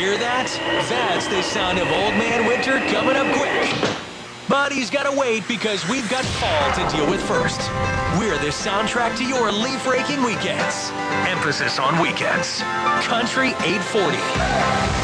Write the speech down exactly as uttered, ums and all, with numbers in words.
hear that? That's the sound of Old Man Winter coming up quick. But he's got to wait because we've got fall to deal with first. We're the soundtrack to your leaf-raking weekends. Emphasis on weekends. Country eight forty.